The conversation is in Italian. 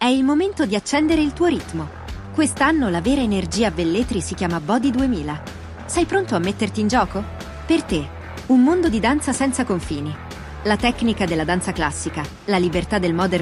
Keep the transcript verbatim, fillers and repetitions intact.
il momento di accendere il tuo ritmo. Quest'anno la vera energia a Velletri si chiama Body duemila. Sei pronto a metterti in gioco? Per te, un mondo di danza senza confini. La tecnica della danza classica, la libertà del modern